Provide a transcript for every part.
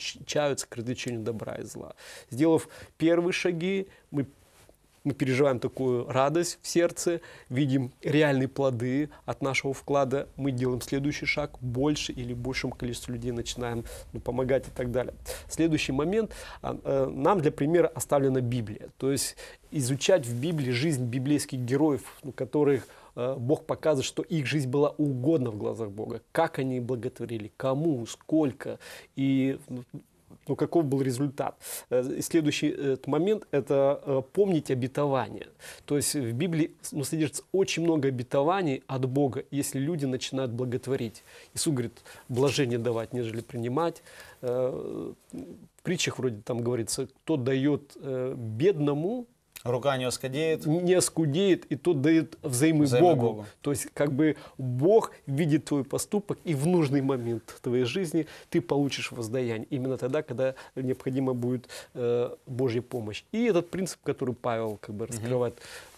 приобщаются к развлечению добра и зла. Сделав первые шаги, мы переживаем такую радость в сердце, видим реальные плоды от нашего вклада, мы делаем следующий шаг, больше или большему количеству людей начинаем помогать и так далее. Следующий момент, нам для примера оставлена Библия, то есть изучать в Библии жизнь библейских героев, которых Бог показывает, что их жизнь была угодна в глазах Бога, как они благотворили, кому, сколько и каков был результат. И следующий момент – это помнить обетование. То есть в Библии содержится очень много обетований от Бога, если люди начинают благотворить. Иисус говорит, блажение давать, нежели принимать. В притчах вроде там говорится, кто дает бедному, рука не оскудеет. Не оскудеет, и тот дает взаймы Богу. То есть, как бы Бог видит твой поступок, и в нужный момент твоей жизни ты получишь воздаяние. Именно тогда, когда необходима будет Божья помощь. И этот принцип, который Павел раскрывает,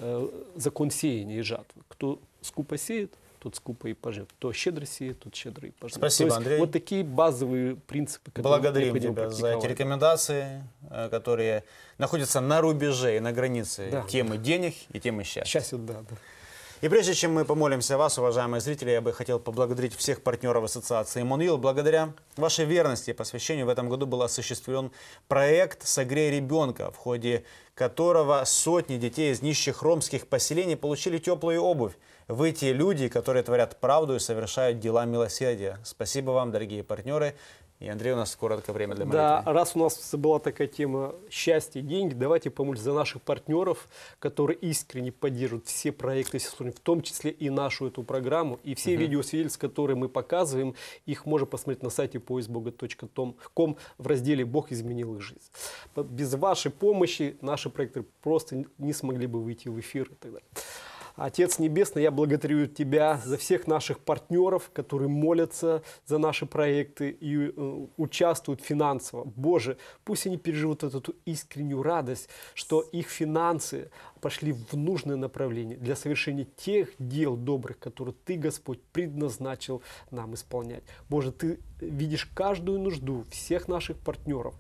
закон сеяния и жатвы. Кто скупо сеет, тот скупо и пожнет. Кто щедро сеет, тот щедро и пожнет. Спасибо, Андрей. Вот такие базовые принципы, которые благодарим тебя за эти рекомендации, которые находятся на рубеже и на границе темы денег и темы счастья. Счастье, да. И прежде чем мы помолимся о вас, уважаемые зрители, я бы хотел поблагодарить всех партнеров ассоциации «Эммануил». Благодаря вашей верности и посвящению в этом году был осуществлен проект «Согрей ребенка», в ходе которого сотни детей из нищих ромских поселений получили теплую обувь. Вы те люди, которые творят правду и совершают дела милосердия. Спасибо вам, дорогие партнеры. И, Андрей, у нас коротко время для молитвы. Да, раз у нас была такая тема счастья, деньги, давайте помолимся за наших партнеров, которые искренне поддерживают все проекты, в том числе и нашу эту программу. И все видеосвидетельства, которые мы показываем, их можно посмотреть на сайте поискбога.ком в разделе «Бог изменил их жизнь». Без вашей помощи наши проекты просто не смогли бы выйти в эфир и так далее. Отец Небесный, я благодарю Тебя за всех наших партнеров, которые молятся за наши проекты и участвуют финансово. Боже, пусть они переживут эту искреннюю радость, что их финансы пошли в нужное направление для совершения тех дел добрых, которые Ты, Господь, предназначил нам исполнять. Боже, Ты видишь каждую нужду всех наших партнеров.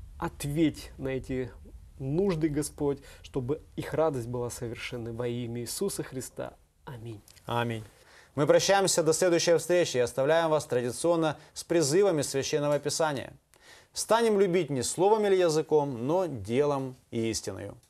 Ответь на эти нужды, Господь, чтобы их радость была совершенной во имя Иисуса Христа. Аминь. Аминь. Мы прощаемся до следующей встречи и оставляем вас традиционно с призывами Священного Писания. Станем любить не словом или языком, но делом и истиною.